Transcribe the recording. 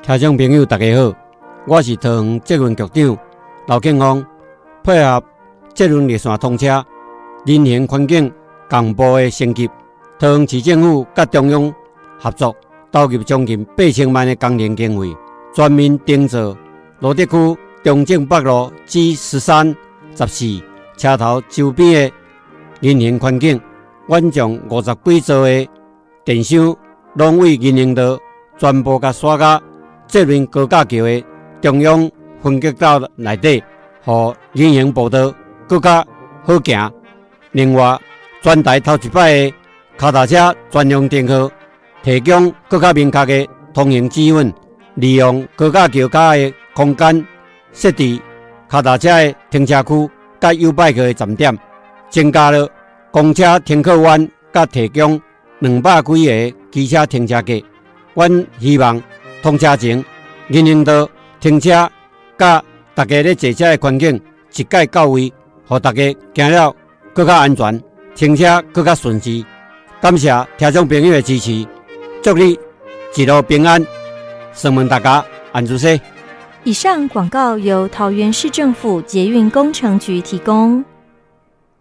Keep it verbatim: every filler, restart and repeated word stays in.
听众朋友大家好，我是桃园捷运局长刘庆峰，配合捷运列线通车、人行环境公布的升级，桃园市政府甲中央合作，投入将近八千万的工程经费，全面订造罗德区中正北路 G 十三、十四车头周边的人行环境，阮将五十几座的电箱拢为人行道全部甲刷到捷运高架桥的中央分隔岛内底，互人行步道更加好行。另外，全台头一摆的脚踏车专用灯号，提供更加明确的通行指引，利用高架桥下的空间，设置脚踏车的停车区甲U bike的站点，增加了公车停靠弯，甲提供两百几个机车停车格。阮希望通车前，人行道停车甲大家咧坐车的环境一概到位，互大家行了更加安全，停车更加顺时。感谢听众朋友的支持，祝你一路平安，上门大家安住些。 以上广告由桃园市政府捷运工程局提供。